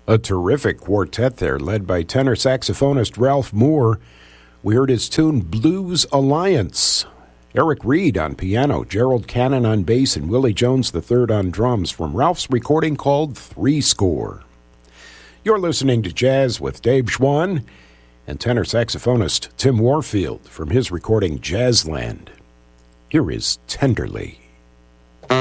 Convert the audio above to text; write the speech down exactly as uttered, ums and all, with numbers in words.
A terrific quartet there, led by tenor saxophonist Ralph Moore. We heard his tune Blues Alliance. Eric Reed on piano, Gerald Cannon on bass, and Willie Jones the third on drums from Ralph's recording called Three Score. You're listening to Jazz with Dave Schwann and tenor saxophonist Tim Warfield from his recording Jazzland. Here is Tenderly.